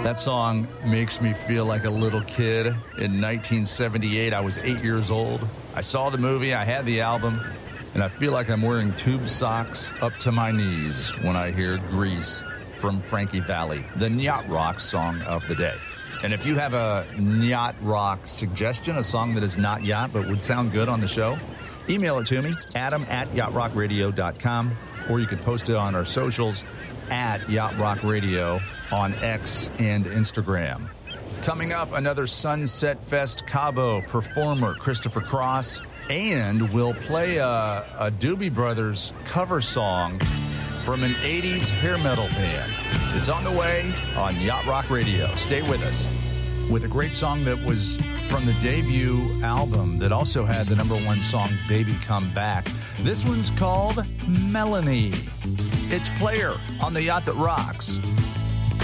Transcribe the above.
That song makes me feel like a little kid. In 1978, I was 8 years old. I saw the movie, I had the album, and I feel like I'm wearing tube socks up to my knees when I hear Grease from Frankie Valli, the yacht rock song of the day. And if you have a yacht rock suggestion, a song that is not yacht but would sound good on the show, email it to me, adam@yachtrockradio.com, or you can post it on our socials at Yacht Rock Radio on X and Instagram. Coming up, another Sunset Fest Cabo performer, Christopher Cross, and we'll play a Doobie Brothers cover song from an 80s hair metal band. It's on the way on Yacht Rock Radio. Stay with us with a great song that was from the debut album that also had the #1 song, Baby Come Back. This one's called Melanie. It's Player on the Yacht That Rocks.